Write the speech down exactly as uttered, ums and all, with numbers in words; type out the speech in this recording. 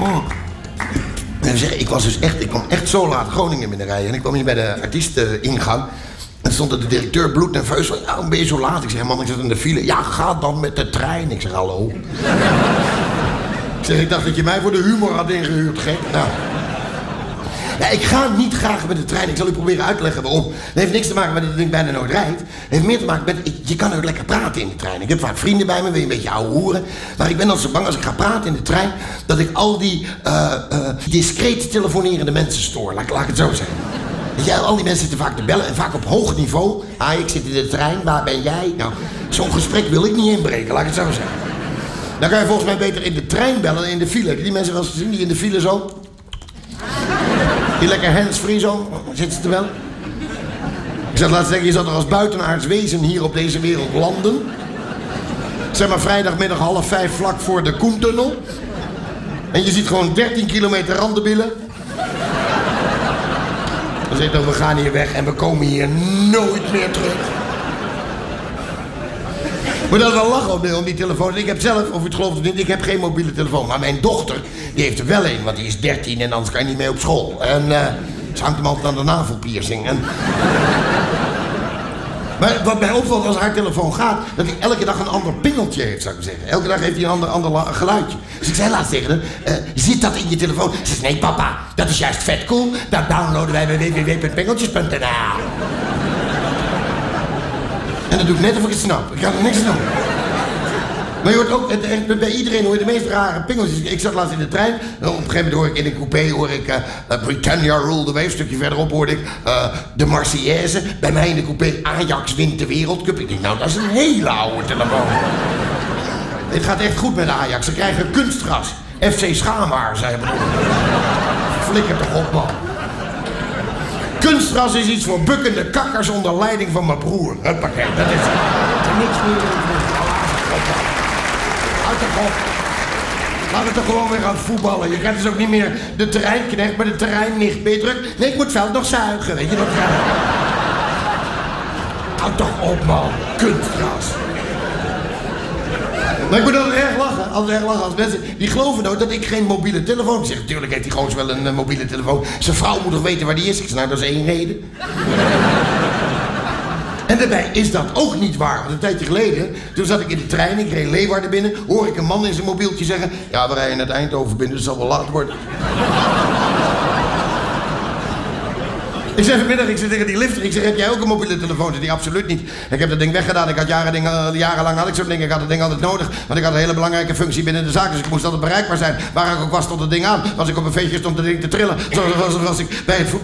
Oh. En zeg, ik was dus echt, ik kwam echt zo laat Groningen binnenrijden. En ik kwam hier bij de artiesteningang. En stond er de directeur bloednerveus van, ja, ben je zo laat? Ik zeg, man, ik zat in de file. Ja, ga dan met de trein. Ik zeg, hallo. Ik zeg, ik dacht dat je mij voor de humor had ingehuurd, gek. Nou. Ja, ik ga niet graag met de trein. Ik zal u proberen uit te leggen waarom. Dat heeft niks te maken met dat het ding bijna nooit rijdt. Het heeft meer te maken met, ik, je kan ook lekker praten in de trein. Ik heb vaak vrienden bij me, wil je een beetje ouwe hoeren. Maar ik ben dan zo bang als ik ga praten in de trein, dat ik al die uh, uh, discreet telefonerende mensen stoor. Laat, laat ik het zo zeggen. Weet je, al die mensen zitten vaak te bellen en vaak op hoog niveau. Ah, ik zit in de trein, waar ben jij? Nou, zo'n gesprek wil ik niet inbreken, laat ik het zo zeggen. Dan kan je volgens mij beter in de trein bellen dan in de file. Heb je die mensen wel eens gezien die in de file zo... Die lekker handsfree zo, zitten ze te bellen? Ik zat laatst denken, je zat er als buitenaards wezen hier op deze wereld landen. Zeg maar vrijdagmiddag half vijf vlak voor de Koentunnel. En je ziet gewoon dertien kilometer randenbillen. Dan zeg je dan, we gaan hier weg en we komen hier nooit meer terug. Maar dat is wel lachen op om die telefoon. Ik heb zelf, of u het gelooft of niet, ik heb geen mobiele telefoon. Maar mijn dochter, die heeft er wel een, want die is dertien en anders kan je niet mee op school. En uh, ze hangt hem altijd aan de navelpiercing. En... Maar wat mij opvalt als haar telefoon gaat, dat hij elke dag een ander pingeltje heeft, zou ik zeggen. Elke dag heeft hij een ander, ander geluidje. Dus ik zei laatst tegen haar, uh, zit dat in je telefoon? Ze zei, nee papa, dat is juist vet cool. Dat downloaden wij bij w w w punt pingeltjes punt n l. En dat doe ik net of ik het snap. Ik ga er niks aan doen. Maar je hoort ook, het, bij iedereen hoor je de meest rare pingeltjes. Ik zat laatst in de trein. Op een gegeven moment hoor ik in de coupé, hoor ik... Uh, uh, Britannia rule the wave. Een stukje verderop hoorde ik uh, de Marseillaise. Bij mij in de coupé, Ajax wint de wereldcup. Ik denk, nou, dat is een hele oude telefoon. Het gaat echt goed met Ajax. Ze krijgen kunstgras. F C Schaamhaar, zei hij. Flikker toch op, man. Kunstgras is iets voor bukkende kakkers onder leiding van mijn broer. Huppakee, dat is... Er niks meer in. Houd toch op. Laat het toch gewoon weer gaan voetballen. Je krijgt dus ook niet meer de terreinknecht, maar de terreinnicht. Ben je druk? Nee, ik moet het veld nog zuigen, weet je dat? Houd toch op, man. Kunstgras. Maar ik moet altijd erg lachen, altijd erg lachen als mensen die geloven nou dat ik geen mobiele telefoon heb. Ik zeg, natuurlijk heeft die gozer wel een uh, mobiele telefoon. Zijn vrouw moet toch weten waar die is? Ik zeg, nou, dat is één reden. En daarbij is dat ook niet waar. Want een tijdje geleden, toen zat ik in de trein, ik reed Leeuwarden binnen, hoor ik een man in zijn mobieltje zeggen, ja, we rijden naar Eindhoven binnen, dus het zal wel laat worden. Ik zeg vanmiddag, ik zeg tegen die lifter, ik zeg, heb jij ook een mobiele telefoon? Die absoluut niet. Ik heb dat ding weggedaan, ik had jaren dingen, jarenlang had ik zo'n ding, ik had dat ding altijd nodig. Want ik had een hele belangrijke functie binnen de zaak, dus ik moest altijd bereikbaar zijn. Waar ik ook was, stond het ding aan. Als ik op een feestje stond dat ding te trillen, zoals was ik bij het voetbal.